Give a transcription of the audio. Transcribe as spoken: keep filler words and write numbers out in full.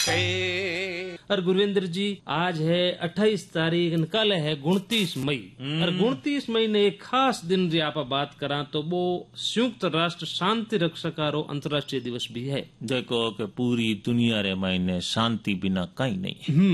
और गुरविंदर जी आज है अट्ठाईस तारीख, कल है उनतीस मई। और उनतीस मई ने एक खास दिन जी आप बात करा तो वो संयुक्त राष्ट्र शांति रक्षकारो अंतर्राष्ट्रीय दिवस भी है। देखो कि पूरी दुनिया रे मायने शांति बिना कहीं नहीं है।